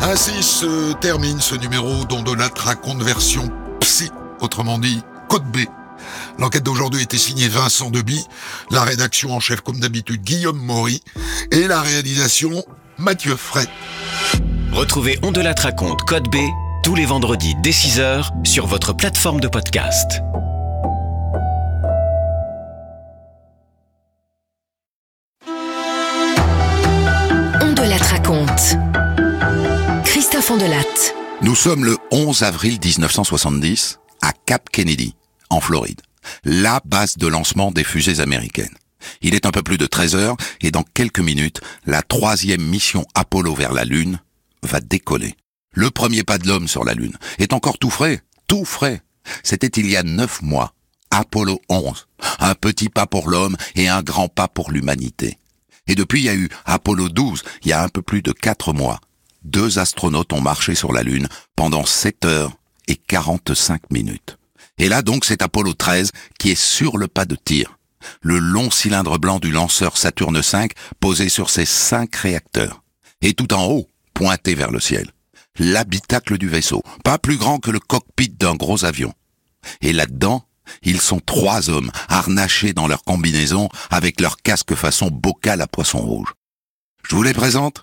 Ainsi se termine ce numéro dont de la raconte version psy, autrement dit Code B. L'enquête d'aujourd'hui était signée Vincent Deby, la rédaction en chef comme d'habitude Guillaume Maury et la réalisation Mathieu Fray. Retrouvez On de la raconte Code B tous les vendredis dès 6h sur votre plateforme de podcast. On de la raconte. Christophe Ondelat. Nous sommes le 11 avril 1970 à Cap Kennedy, en Floride, la base de lancement des fusées américaines. Il est un peu plus de 13 heures et dans quelques minutes, la 3e mission Apollo vers la Lune va décoller. Le premier pas de l'homme sur la Lune est encore tout frais. C'était il y a 9 mois, Apollo 11. Un petit pas pour l'homme et un grand pas pour l'humanité. Et depuis, il y a eu Apollo 12, il y a un peu plus de 4 mois. 2 astronautes ont marché sur la Lune pendant 7 heures et 45 minutes. Et là donc, c'est Apollo 13 qui est sur le pas de tir. Le long cylindre blanc du lanceur Saturne V posé sur ses 5 réacteurs. Et tout en haut, pointé vers le ciel, l'habitacle du vaisseau, pas plus grand que le cockpit d'un gros avion. Et là-dedans, ils sont 3 hommes, harnachés dans leur combinaison, avec leur casque façon bocal à poisson rouge. Je vous les présente.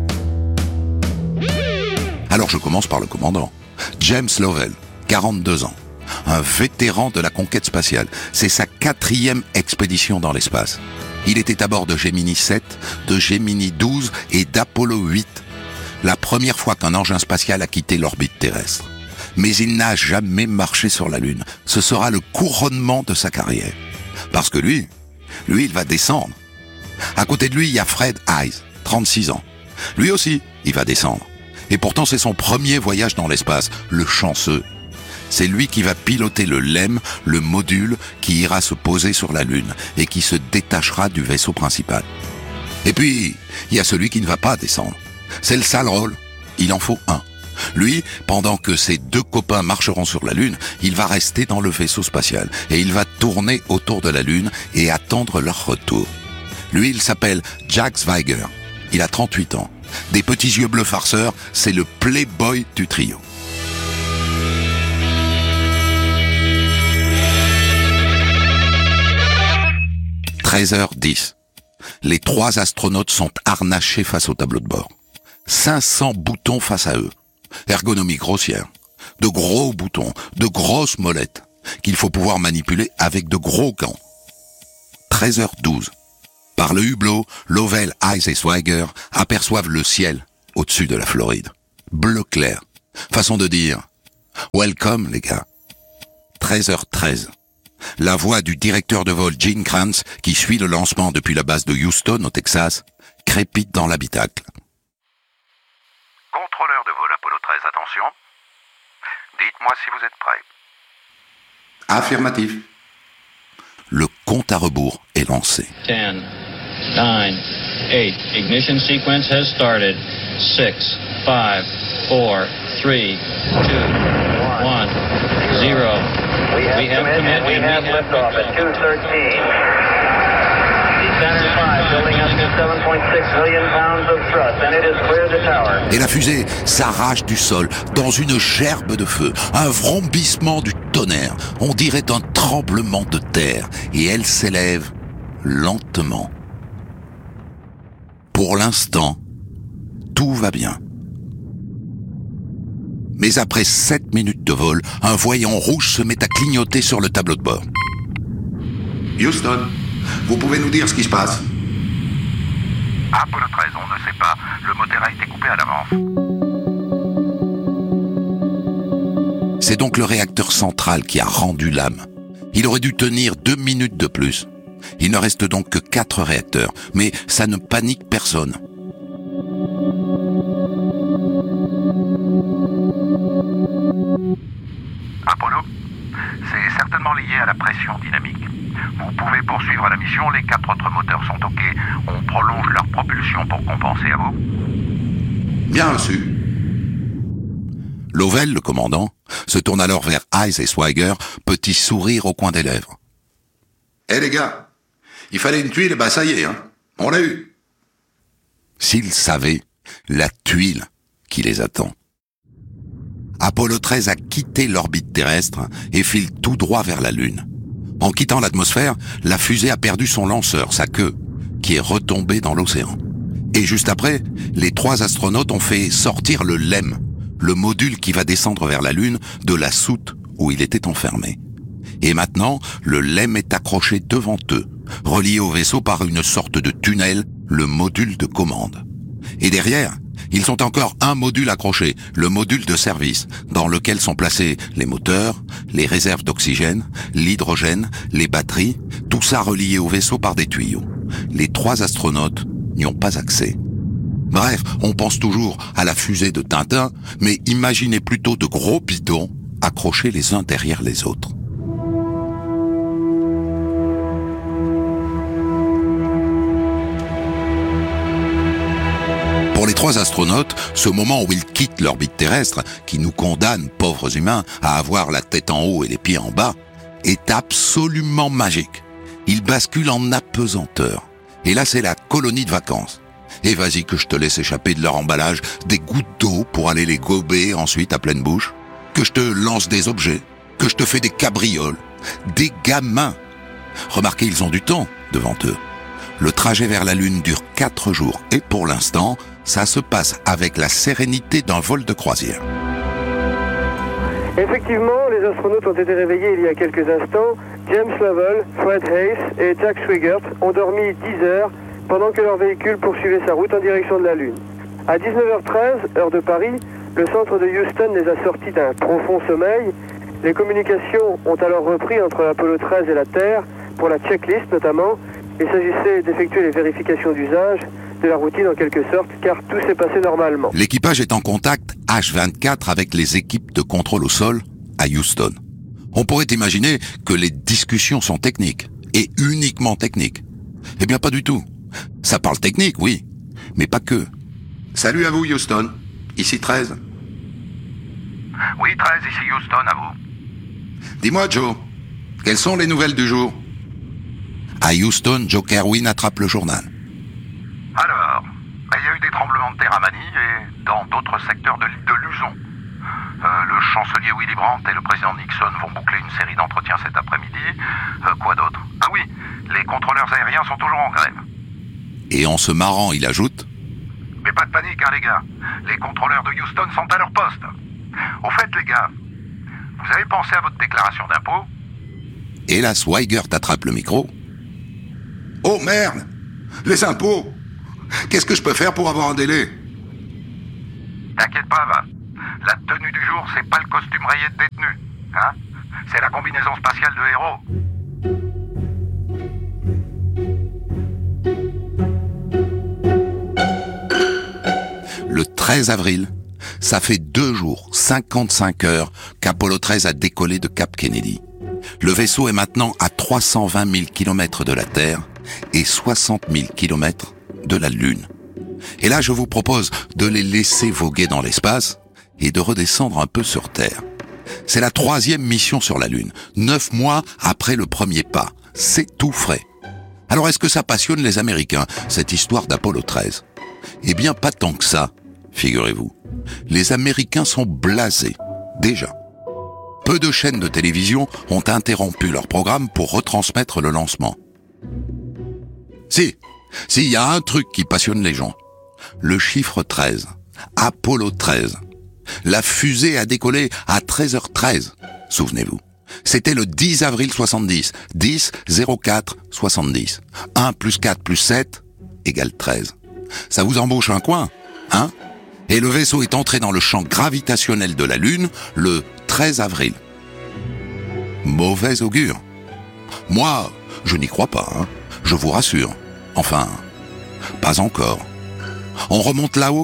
Alors je commence par le commandant. James Lovell, 42 ans. Un vétéran de la conquête spatiale. C'est sa 4e expédition dans l'espace. Il était à bord de Gemini 7, de Gemini 12 et d'Apollo 8. La première fois qu'un engin spatial a quitté l'orbite terrestre. Mais il n'a jamais marché sur la Lune. Ce sera le couronnement de sa carrière. Parce que lui, il va descendre. À côté de lui, il y a Fred Haise, 36 ans. Lui aussi, il va descendre. Et pourtant, c'est son premier voyage dans l'espace, le chanceux. C'est lui qui va piloter le LEM, le module qui ira se poser sur la Lune et qui se détachera du vaisseau principal. Et puis, il y a celui qui ne va pas descendre. C'est le sale rôle. Il en faut un. Lui, pendant que ses 2 copains marcheront sur la Lune, il va rester dans le vaisseau spatial et il va tourner autour de la Lune et attendre leur retour. Lui, il s'appelle Jack Swigert. Il a 38 ans. Des petits yeux bleus farceurs, c'est le playboy du trio. « 13h10. Les 3 astronautes sont harnachés face au tableau de bord. 500 boutons face à eux. Ergonomie grossière. De gros boutons, de grosses molettes, qu'il faut pouvoir manipuler avec de gros gants. 13h12. Par le hublot, Lovell, Haise et Swigert aperçoivent le ciel au-dessus de la Floride. Bleu clair. Façon de dire « Welcome, les gars ». 13h13. La voix du directeur de vol Gene Kranz, qui suit le lancement depuis la base de Houston, au Texas, crépite dans l'habitacle. Contrôleur de vol Apollo 13, attention. Dites-moi si vous êtes prêt. Affirmatif. Le compte à rebours est lancé. 10, 9, 8. Ignition sequence has started. 6, 5, 4, 3, 2, 1, 0. We have commit. We have liftoff at 2:13. Saturn V building up to 7.6 million pounds of thrust, and it is clear the tower. Et la fusée s'arrache du sol dans une gerbe de feu, un vrombissement du tonnerre, on dirait un tremblement de terre, et elle s'élève lentement. Pour l'instant, tout va bien. Mais après 7 minutes de vol, un voyant rouge se met à clignoter sur le tableau de bord. Houston, vous pouvez nous dire ce qui se passe? Apollo 13, on ne sait pas. Le moteur a été coupé à l'avance. C'est donc le réacteur central qui a rendu l'âme. Il aurait dû tenir 2 minutes de plus. Il ne reste donc que 4 réacteurs, mais ça ne panique personne. Apollo, c'est certainement lié à la pression dynamique. Vous pouvez poursuivre la mission, les 4 autres moteurs sont OK. On prolonge leur propulsion pour compenser à vous. Bien reçu. Lovell, le commandant, se tourne alors vers Haise et Swigert, petit sourire au coin des lèvres. Eh les gars, il fallait une tuile, bah ça y est, hein. On l'a eu. S'il savait, la tuile, qui les attend. Apollo 13 a quitté l'orbite terrestre et file tout droit vers la Lune. En quittant l'atmosphère, la fusée a perdu son lanceur, sa queue, qui est retombée dans l'océan. Et juste après, les 3 astronautes ont fait sortir le LEM, le module qui va descendre vers la Lune, de la soute où il était enfermé. Et maintenant, le LEM est accroché devant eux, relié au vaisseau par une sorte de tunnel, le module de commande. Et derrière, ils ont encore un module accroché, le module de service, dans lequel sont placés les moteurs, les réserves d'oxygène, l'hydrogène, les batteries, tout ça relié au vaisseau par des tuyaux. Les 3 astronautes n'y ont pas accès. Bref, on pense toujours à la fusée de Tintin, mais imaginez plutôt de gros bidons accrochés les uns derrière les autres. Pour les 3 astronautes, ce moment où ils quittent l'orbite terrestre, qui nous condamne, pauvres humains, à avoir la tête en haut et les pieds en bas, est absolument magique. Ils basculent en apesanteur. Et là, c'est la colonie de vacances. Et vas-y que je te laisse échapper de leur emballage des gouttes d'eau pour aller les gober ensuite à pleine bouche, que je te lance des objets, que je te fais des cabrioles, des gamins. Remarquez, ils ont du temps devant eux. Le trajet vers la Lune dure 4 jours et pour l'instant, ça se passe avec la sérénité d'un vol de croisière. Effectivement, les astronautes ont été réveillés il y a quelques instants. James Lovell, Fred Hayes et Jack Swigert ont dormi 10 heures pendant que leur véhicule poursuivait sa route en direction de la Lune. À 19h13, heure de Paris, le centre de Houston les a sortis d'un profond sommeil. Les communications ont alors repris entre l'Apollo 13 et la Terre, pour la checklist notamment. Il s'agissait d'effectuer les vérifications d'usage, de la routine en quelque sorte, car tout s'est passé normalement. L'équipage est en contact H24 avec les équipes de contrôle au sol à Houston. On pourrait imaginer que les discussions sont techniques, et uniquement techniques. Eh bien pas du tout. Ça parle technique, oui, mais pas que. Salut à vous, Houston. Ici 13. Oui, 13, ici Houston, à vous. Dis-moi, Joe, quelles sont les nouvelles du jour? À Houston, Joe Kerwin attrape le journal. Alors, il y a eu des tremblements de terre à Manille et dans d'autres secteurs de l'île de Luzon. Le chancelier Willy Brandt et le président Nixon vont boucler une série d'entretiens cet après-midi. Quoi d'autre? Ah oui, les contrôleurs aériens sont toujours en grève. Et en se marrant, il ajoute: Mais pas de panique, hein, les gars. Les contrôleurs de Houston sont à leur poste. Au fait, les gars, vous avez pensé à votre déclaration d'impôt? Et là, Swigert attrape le micro. Oh merde! Les impôts! Qu'est-ce que je peux faire pour avoir un délai? T'inquiète pas, va. La tenue du jour, c'est pas le costume rayé de détenu. Hein? C'est la combinaison spatiale de héros. Le 13 avril, ça fait 2 jours, 55 heures qu'Apollo 13 a décollé de Cap Kennedy. Le vaisseau est maintenant à 320 000 km de la Terre et 60 000 km de la Lune. Et là, je vous propose de les laisser voguer dans l'espace et de redescendre un peu sur Terre. C'est la 3e mission sur la Lune, 9 mois après le premier pas. C'est tout frais. Alors, est-ce que ça passionne les Américains, cette histoire d'Apollo 13 ? Eh bien, pas tant que ça, figurez-vous. Les Américains sont blasés, déjà. Peu de chaînes de télévision ont interrompu leur programme pour retransmettre le lancement. Si, il y a un truc qui passionne les gens. Le chiffre 13. Apollo 13. La fusée a décollé à 13h13, souvenez-vous. C'était le 10 avril 70. 10, 04, 70. 1 plus 4 plus 7 égale 13. Ça vous embauche un coin, hein? Et le vaisseau est entré dans le champ gravitationnel de la Lune le 13 avril. Mauvais augure. Moi, je n'y crois pas, hein. Je vous rassure. Enfin, pas encore. On remonte là-haut ?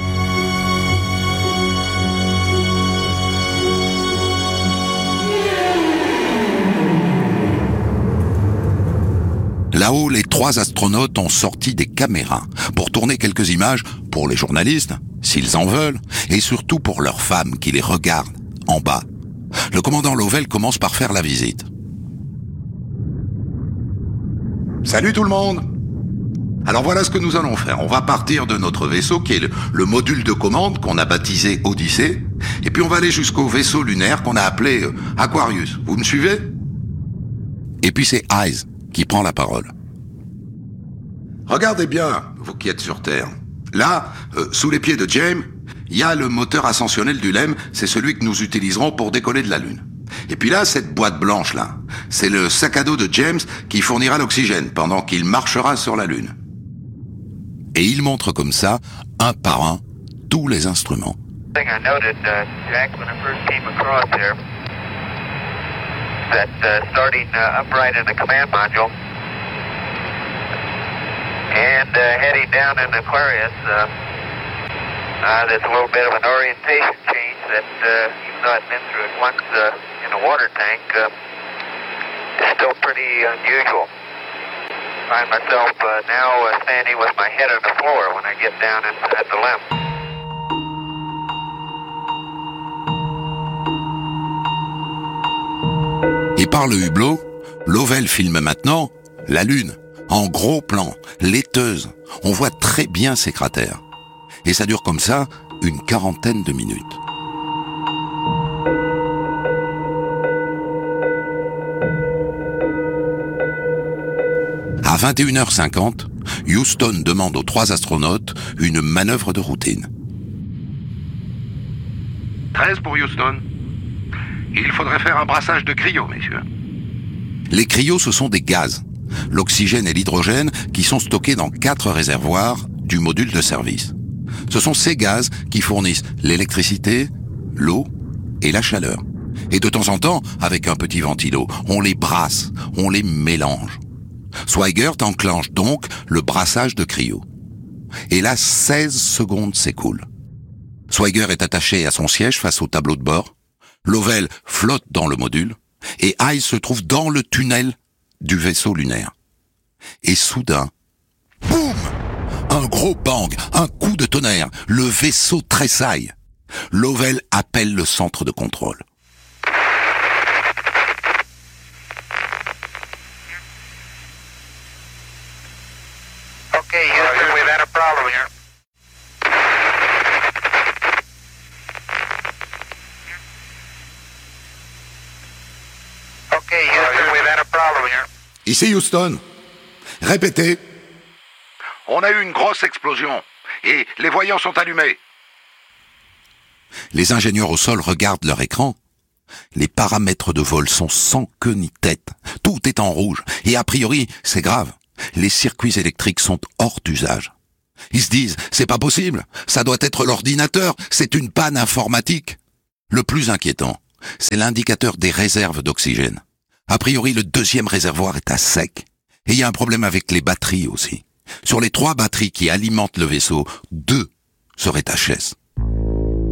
Là-haut, les 3 astronautes ont sorti des caméras pour tourner quelques images pour les journalistes, s'ils en veulent, et surtout pour leurs femmes qui les regardent en bas. Le commandant Lovell commence par faire la visite. Salut tout le monde! Alors voilà ce que nous allons faire. On va partir de notre vaisseau qui est le module de commande qu'on a baptisé Odyssée. Et puis on va aller jusqu'au vaisseau lunaire qu'on a appelé Aquarius. Vous me suivez? Et puis c'est Eyes qui prend la parole. Regardez bien, vous qui êtes sur Terre. Là, sous les pieds de James, il y a le moteur ascensionnel du LEM. C'est celui que nous utiliserons pour décoller de la Lune. Et puis là, cette boîte blanche-là, c'est le sac à dos de James qui fournira l'oxygène pendant qu'il marchera sur la Lune. Et il montre comme ça, un par un, tous les instruments. thing I noted, Jack, when I first came across here, that starting upright in the command module and heading down in Aquarius, there's a little bit of an orientation change that, even though I've been through it once in a water tank, is still pretty unusual. I find myself now standing with my head on the floor when I get down at the LEM. Et par le hublot, Lovell filme maintenant la Lune, en gros plan, laiteuse. On voit très bien ses cratères. Et ça dure comme ça une quarantaine de minutes. À 21h50, Houston demande aux 3 astronautes une manœuvre de routine. 13 pour Houston. Il faudrait faire un brassage de cryo, messieurs. Les cryos, ce sont des gaz, l'oxygène et l'hydrogène, qui sont stockés dans 4 réservoirs du module de service. Ce sont ces gaz qui fournissent l'électricité, l'eau et la chaleur. Et de temps en temps, avec un petit ventilo, on les brasse, on les mélange. Swigert enclenche donc le brassage de cryo. Et là, 16 secondes s'écoulent. Swigert est attaché à son siège face au tableau de bord. Lovell flotte dans le module et Eyes se trouve dans le tunnel du vaisseau lunaire. Et soudain, boum! Un gros bang, un coup de tonnerre, le vaisseau tressaille. Lovell appelle le centre de contrôle. Okay, Houston, we've had a problem here. Okay, Houston, we've had a problem here. Ici Houston. Répétez. On a eu une grosse explosion et les voyants sont allumés. Les ingénieurs au sol regardent leur écran. Les paramètres de vol sont sans queue ni tête. Tout est en rouge. Et a priori, c'est grave. Les circuits électriques sont hors d'usage. Ils se disent, c'est pas possible. Ça doit être l'ordinateur. C'est une panne informatique. Le plus inquiétant, c'est l'indicateur des réserves d'oxygène. A priori, le 2e réservoir est à sec. Et il y a un problème avec les batteries aussi. Sur les 3 batteries qui alimentent le vaisseau, 2 seraient HS.